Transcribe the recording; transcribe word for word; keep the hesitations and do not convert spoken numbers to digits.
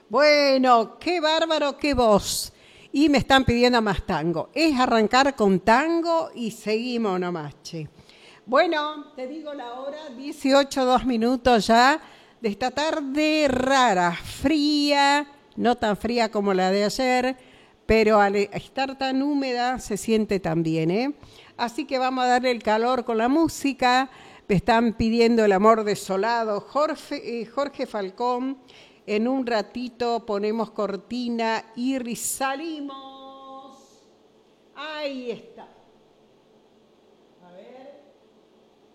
Bueno, qué bárbaro, qué voz. Y me están pidiendo más tango. Es arrancar con tango y seguimos nomás, che. Bueno, te digo la hora, dieciocho, dos minutos ya de esta tarde rara, fría, no tan fría como la de ayer, pero al estar tan húmeda se siente tan bien, ¿eh? Así que vamos a darle el calor con la música. Me están pidiendo el amor desolado, Jorge, eh, Jorge Falcón. En un ratito ponemos cortina y salimos. Ahí está.